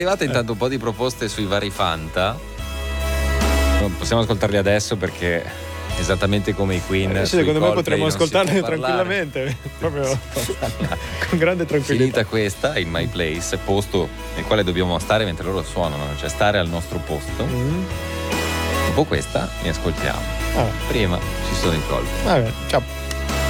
arrivate intanto un po' di proposte sui vari Fanta. Non possiamo ascoltarli adesso perché esattamente come i Queen. Secondo me potremmo ascoltarli tranquillamente tranquillamente, proprio con grande tranquillità. Finita questa, In My Place, posto nel quale dobbiamo stare mentre loro suonano, cioè stare al nostro posto. Dopo questa ne ascoltiamo. Prima ci sono i colpi. Va bene, ciao.